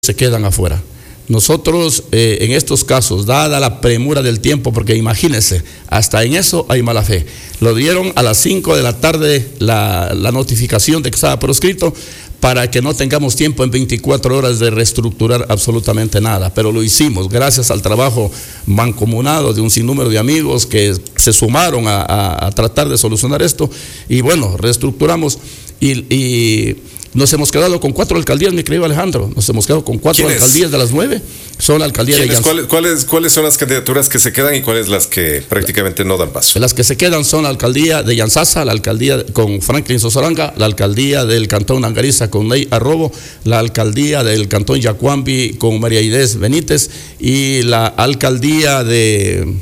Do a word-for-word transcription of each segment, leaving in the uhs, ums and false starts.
se quedan afuera. Nosotros eh, en estos casos, dada la premura del tiempo, porque imagínense, hasta en eso hay mala fe. Lo dieron a las cinco de la tarde la, la notificación de que estaba proscrito para que no tengamos tiempo en veinticuatro horas de reestructurar absolutamente nada, pero lo hicimos gracias al trabajo mancomunado de un sinnúmero de amigos que se sumaron a, a, a tratar de solucionar esto y bueno, reestructuramos y... y nos hemos quedado con cuatro alcaldías, mi querido Alejandro. Nos hemos quedado con cuatro alcaldías de las nueve. Son la alcaldía de Yanzasa. ¿Cuáles, cuáles, ¿Cuáles son las candidaturas que se quedan y cuáles las que prácticamente no dan paso? Las que se quedan son la alcaldía de Yanzasa, la alcaldía con Franklin Sozoranga, la alcaldía del cantón Nangariza con Ney Arrobo, la alcaldía del cantón Yacuambi con María Inés Benítez y la alcaldía de...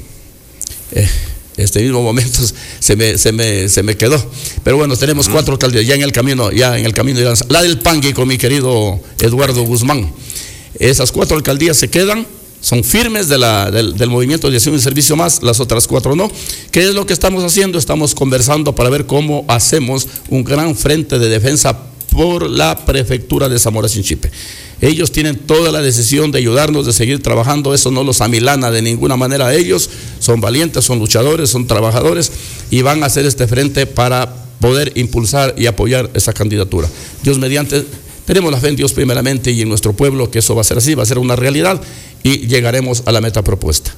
Eh, este mismo momento se me, se me, se me quedó. Pero bueno, tenemos uh-huh. cuatro alcaldías ya en el camino, ya en el camino de la del Pangui con mi querido Eduardo Guzmán. Esas cuatro alcaldías se quedan, son firmes de la, del, del movimiento de acción y servicio más, las otras cuatro no. ¿Qué es lo que estamos haciendo? Estamos conversando para ver cómo hacemos un gran frente de defensa por la prefectura de Zamora Chinchipe. Ellos tienen toda la decisión de ayudarnos, de seguir trabajando, eso no los amilana de ninguna manera. Ellos son valientes, son luchadores, son trabajadores y van a hacer este frente para poder impulsar y apoyar esa candidatura. Dios mediante, tenemos la fe en Dios primeramente y en nuestro pueblo que eso va a ser así, va a ser una realidad y llegaremos a la meta propuesta.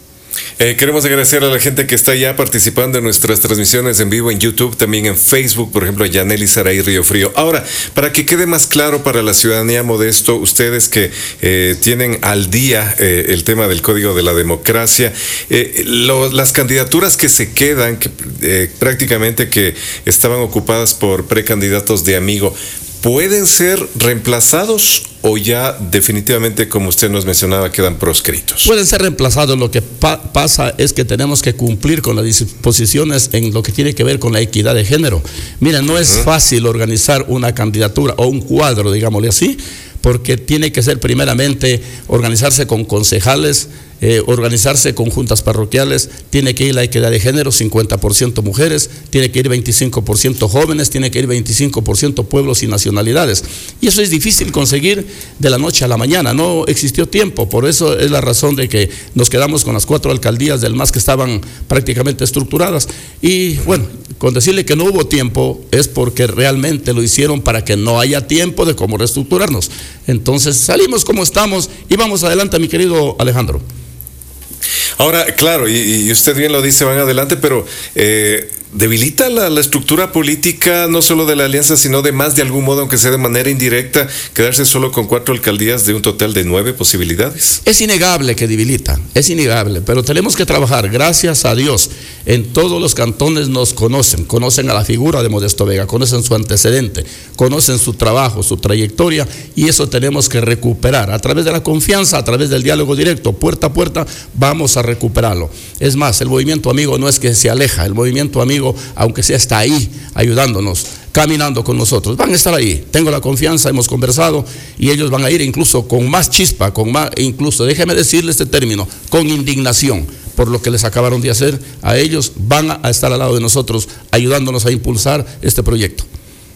Eh, queremos agradecer a la gente que está ya participando en nuestras transmisiones en vivo en YouTube, también en Facebook, por ejemplo, Yaneli Saray Río Frío. Ahora, para que quede más claro para la ciudadanía, Modesto, ustedes que eh, tienen al día eh, el tema del Código de la Democracia, eh, lo, las candidaturas que se quedan, que, eh, prácticamente que estaban ocupadas por precandidatos de Amigo, ¿pueden ser reemplazados o ya definitivamente, como usted nos mencionaba, quedan proscritos? Pueden ser reemplazados. Lo que pa pasa es que tenemos que cumplir con las disposiciones en lo que tiene que ver con la equidad de género. Mira, no es uh-huh. fácil organizar una candidatura o un cuadro, digámosle así, porque tiene que ser primeramente organizarse con concejales, eh, organizarse con juntas parroquiales, tiene que ir la equidad de género, cincuenta por ciento mujeres, tiene que ir veinticinco por ciento jóvenes, tiene que ir veinticinco por ciento pueblos y nacionalidades. Y eso es difícil conseguir de la noche a la mañana, no existió tiempo, por eso es la razón de que nos quedamos con las cuatro alcaldías del M A S que estaban prácticamente estructuradas. Y bueno, con decirle que no hubo tiempo es porque realmente lo hicieron para que no haya tiempo de cómo reestructurarnos. Entonces salimos como estamos y vamos adelante, mi querido Alejandro. Ahora, claro, y, y usted bien lo dice, van adelante, pero eh, debilita la, la estructura política no solo de la alianza, sino de más de algún modo, aunque sea de manera indirecta, quedarse solo con cuatro alcaldías de un total de nueve posibilidades. Es innegable que debilita, es innegable, pero tenemos que trabajar, gracias a Dios, en todos los cantones nos conocen, conocen a la figura de Modesto Vega, conocen su antecedente, conocen su trabajo, su trayectoria, y eso tenemos que recuperar a través de la confianza, a través del diálogo directo, puerta a puerta, vamos a recuperarlo. Es más, el movimiento amigo no es que se aleja, el movimiento amigo, aunque sea, está ahí ayudándonos, caminando con nosotros, van a estar ahí, tengo la confianza, hemos conversado y ellos van a ir incluso con más chispa, con más, incluso, déjeme decirle este término, con indignación por lo que les acabaron de hacer a ellos, van a estar al lado de nosotros ayudándonos a impulsar este proyecto.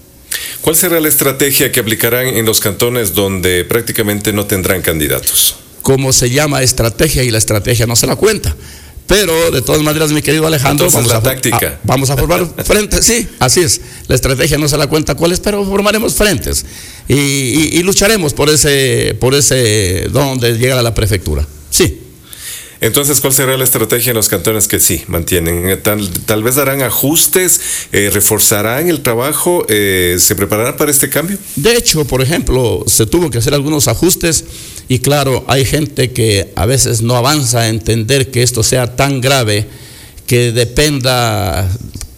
¿Cuál será la estrategia que aplicarán en los cantones donde prácticamente no tendrán candidatos? Como se llama estrategia y la estrategia no se la cuenta. Pero de todas maneras, mi querido Alejandro, Entonces, vamos, la a, táctica. A, vamos a formar frentes, sí, así es. La estrategia no se la cuenta cuáles, pero formaremos frentes y, y, y lucharemos por ese, por ese donde llega a la prefectura. Sí. Entonces, ¿cuál será la estrategia en los cantones que sí mantienen? Tal, tal vez darán ajustes, eh, reforzarán el trabajo, eh, ¿se prepararán para este cambio? De hecho, por ejemplo, se tuvo que hacer algunos ajustes y claro, hay gente que a veces no avanza a entender que esto sea tan grave que dependa,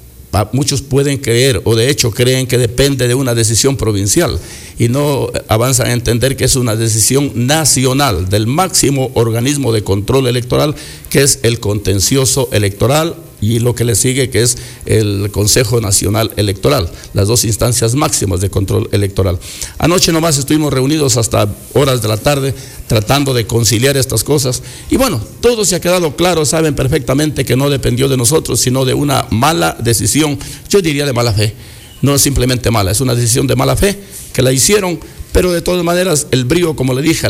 muchos pueden creer o de hecho creen que depende de una decisión provincial y no avanzan a entender que es una decisión nacional del máximo organismo de control electoral, que es el contencioso electoral y lo que le sigue, que es el Consejo Nacional Electoral, las dos instancias máximas de control electoral. Anoche nomás estuvimos reunidos hasta horas de la tarde tratando de conciliar estas cosas y bueno, todo se ha quedado claro, saben perfectamente que no dependió de nosotros, sino de una mala decisión, yo diría de mala fe. No es simplemente mala, es una decisión de mala fe que la hicieron pero de todas maneras el brío, como le dije,